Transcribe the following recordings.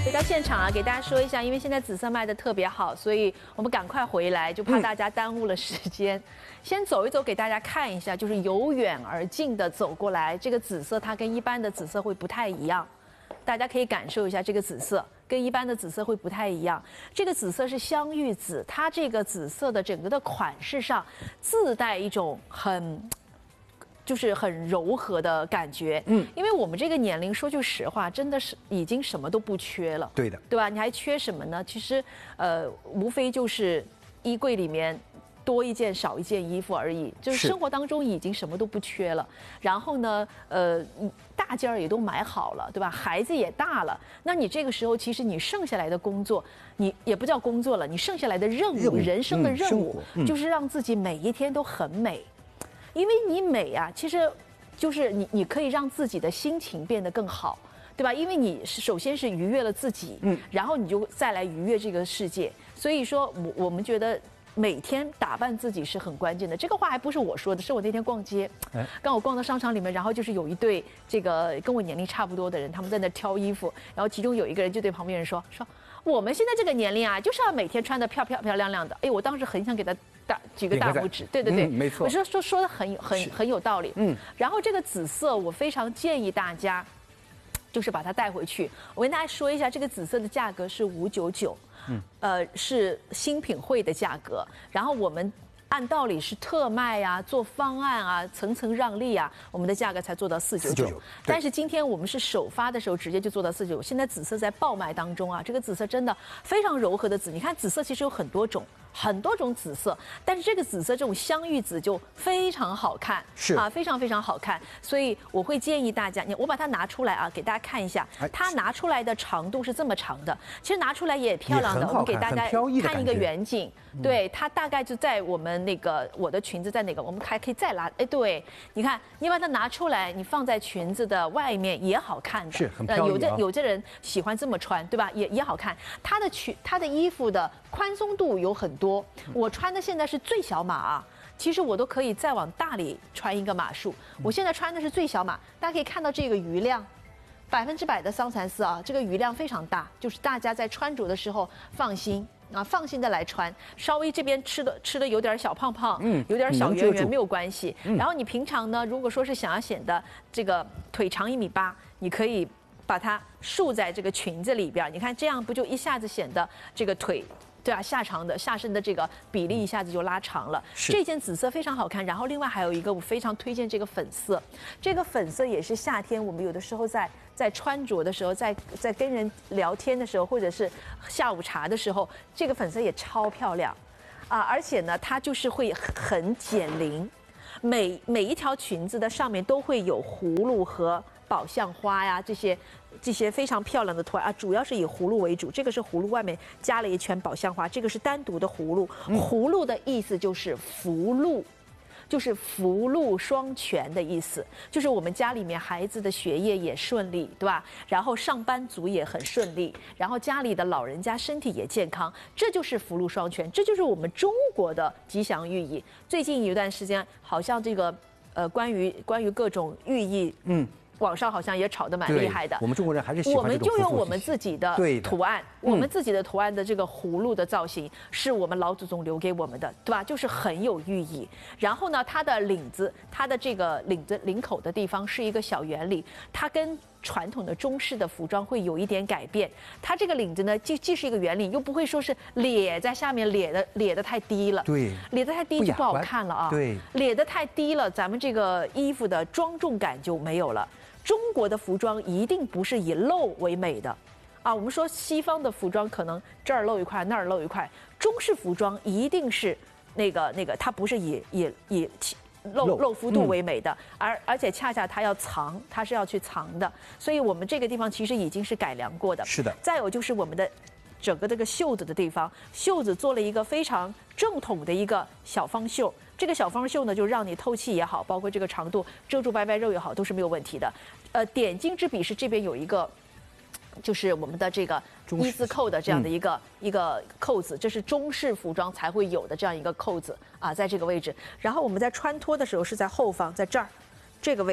回到现场啊，给大家说一下，因为现在紫色卖的特别好，所以我们赶快回来，就怕大家耽误了时间。先走一走，给大家看一下，就是由远而近的走过来，这个紫色它跟一般的紫色会不太一样，大家可以感受一下这个紫色。 跟一般的紫色会不太一样，这个紫色是香芋紫，它这个紫色的整个的款式上自带一种就是很柔和的感觉，因为我们这个年龄，说句实话，真的是已经什么都不缺了， 对的， 对吧？你还缺什么呢？其实，无非就是衣柜里面多一件少一件衣服而已，就是生活当中已经什么都不缺了。然后呢，大件儿也都买好了，对吧？孩子也大了，那你这个时候其实你剩下来的工作，你也不叫工作了，你剩下来的任务，人生的任务，就是让自己每一天都很美。 因为你美啊，其实就是你可以让自己的心情变得更好，对吧？因为你首先是愉悦了自己，然后你就再来愉悦这个世界。所以说，我们觉得每天打扮自己是很关键的。这个话还不是我说的，是我那天逛街，刚我逛到商场里面，然后就是有一对这个跟我年龄差不多的人，他们在那挑衣服，然后其中有一个人就对旁边人说。 我们现在这个年龄啊，就是要每天穿得漂亮亮的。哎，我当时很想给他举个大拇指，对对对， 没错。 我说的很有道理。然后这个紫色，我非常建议大家，就是把它带回去。我跟大家说一下，这个紫色的价格是599，是新品会的价格。然后我们。 按道理是特卖啊，做方案啊，层层让利啊，我们的价格才做到499。但是今天我们是首发的时候直接就做到499。现在紫色在爆卖当中啊，这个紫色真的非常柔和的紫。你看紫色其实有很多种紫色，但是这个紫色这种香芋紫就非常好看，是啊，非常非常好看。所以我会建议大家，我把它拿出来啊，给大家看一下，它拿出来的长度是这么长的，其实拿出来也漂亮的。我们给大家看一个远景，对，它大概就在我们。 那个我的裙子在哪个？我们还可以再拉，哎，对，你看，你把它拿出来，你放在裙子的外面也好看的， 是很漂亮。 有的人喜欢这么穿，对吧？也好看。它的衣服的宽松度有很多，我穿的现在是最小码啊。 其实我都可以再往大里穿一个码数，我现在穿的是最小码，大家可以看到这个余量，100%的桑蚕丝啊，这个余量非常大，就是大家在穿着的时候放心。 啊，放心的来穿，稍微这边吃的有点小胖胖，有点小圆圆没有关系。然后你平常呢，如果说是想要显得这个腿长1.8米，你可以把它束在这个裙子里边，你看这样不就一下子显得这个腿。 对啊，下身的这个比例一下子就拉长了。这件紫色非常好看，然后另外还有一个我非常推荐这个粉色，这个粉色也是夏天我们有的时候在穿着的时候，在跟人聊天的时候，或者是下午茶的时候，这个粉色也超漂亮，啊，而且呢它就是会很减龄，每一条裙子的上面都会有葫芦和宝相花呀这些非常漂亮的图案啊，主要是以葫芦为主。这个是葫芦外面加了一圈宝相花，这个是单独的葫芦。葫芦的意思就是福禄，就是福禄双全的意思，就是我们家里面孩子的学业也顺利，对吧？然后上班族也很顺利，然后家里的老人家身体也健康，这就是福禄双全，这就是我们中国的吉祥寓意。最近有一段时间，好像这个关于各种寓意，网上好像也炒得蛮厉害的。 我们中国人还是喜欢这种。 我们就用我们自己的图案，我们自己的图案的这个葫芦的造型，是我们老祖宗留给我们的，对吧？就是很有寓意。然后呢，它的领子，它的这个领口的地方是一个小圆领，它跟传统的中式的服装会有一点改变。它这个领子呢，既是一个圆领，又不会说是咧在下面咧得太低了。 对， 咧得太低就不好看了啊。 对， 咧得太低了，咱们这个衣服的庄重感就没有了。 中国的服装一定不是以露为美的，啊，我们说西方的服装可能这儿露一块，那儿露一块，中式服装一定是那个，它不是以露肤度为美的，而且恰恰它要藏，它是要去藏的，所以我们这个地方其实已经是改良过的。 是的。 再有就是我们的整个这个袖子的地方，袖子做了一个非常正统的一个小方袖。 这个小方袖呢，就让你透气也好，包括这个长度遮住拜拜肉也好，都是没有问题的。点睛之笔是这边有一个，就是我们的这个一字扣的这样的一个扣子，这是中式服装才会有的这样一个扣子啊，在这个位置。然后我们在穿脱的时候是在后方，在这儿，这个位置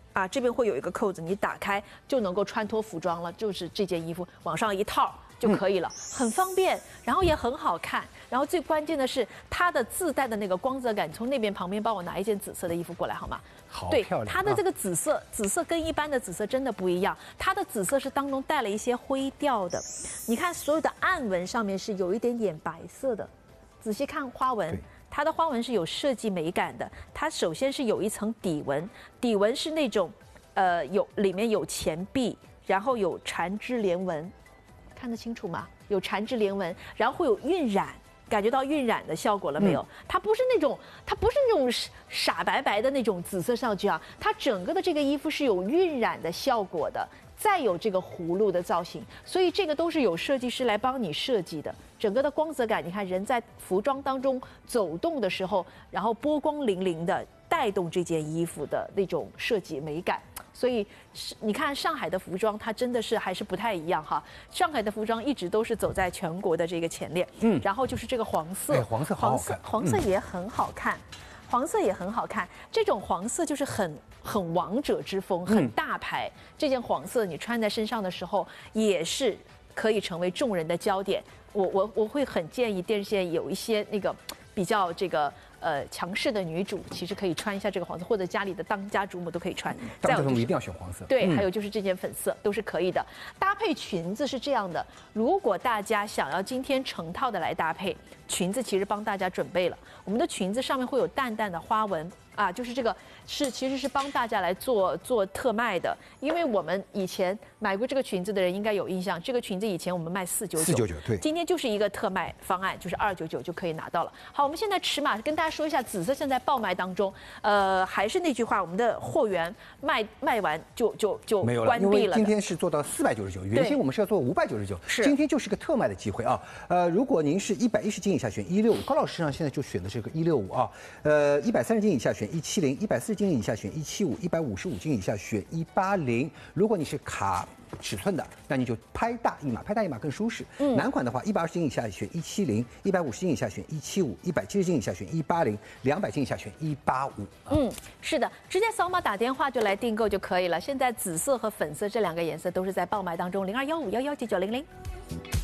啊，这边会有一个扣子，你打开就能够穿脱服装了，就是这件衣服往上一套就可以了，很方便，然后也很好看，然后最关键的是它的自带的那个光泽感。从那边旁边帮我拿一件紫色的衣服过来好吗？ 好对， 漂亮。 它的这个紫色，紫色跟一般的紫色真的不一样，它的紫色是当中带了一些灰调的。你看所有的暗纹上面是有一点点白色的，仔细看花纹。它的花纹是有设计美感的，它首先是有一层底纹，底纹是那种，里面有钱币，然后有缠枝莲纹，看得清楚吗？有缠枝莲纹，然后会有晕染，感觉到晕染的效果了没有？它不是那种傻白白的那种紫色上去啊，它整个的这个衣服是有晕染的效果的。再有这个葫芦的造型，所以这个都是有设计师来帮你设计的。整个的光泽感，你看人在服装当中走动的时候，然后波光粼粼的带动这件衣服的那种设计美感。所以你看上海的服装，它真的是还是不太一样哈。上海的服装一直都是走在全国的这个前列。然后就是这个黄色， 黄色好好看， 黄色也很好看。黄色也很好看，这种黄色就是很王者之风，很大牌。这件黄色你穿在身上的时候，也是可以成为众人的焦点。我会很建议电视线有一些那个比较这个强势的女主，其实可以穿一下这个黄色，或者家里的当家主母都可以穿。 当家主母一定要选黄色。 对，还有就是这件粉色都是可以的。搭配裙子是这样的，如果大家想要今天成套的来搭配，裙子其实帮大家准备了。我们的裙子上面会有淡淡的花纹啊，就是这个其实是帮大家来做特卖的，因为我们以前买过这个裙子的人应该有印象，这个裙子以前我们卖499， 对， 今天就是一个特卖方案，就是299就可以拿到了。好，我们现在尺码跟大家说一下，紫色现在爆卖当中，还是那句话，我们的货源卖完就没有了， 关闭了。 因为今天是做到499，原先我们是要做599，今天就是个特卖的机会啊。如果您是110斤以下选165，高老师上现在就选的是个165啊。130斤以下选170，140斤以下选175，155斤以下选180。如果你是卡尺寸的，那你就拍大一码，拍大一码更舒适。男款的话，120斤以下选170，150斤以下选175，170斤以下选180，200斤以下选185。 是的，直接扫码打电话就来订购就可以了。现在紫色和粉色这2个颜色都是在爆卖当中，0215119900。